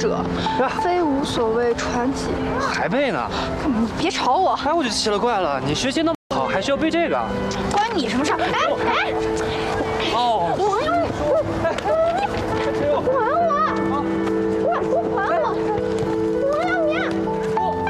者，非无所谓传己。 还背呢？ 你别吵我！ 哎，我就奇了怪了，你学习那么好，还需要背这个？ 关你什么事？哎哎！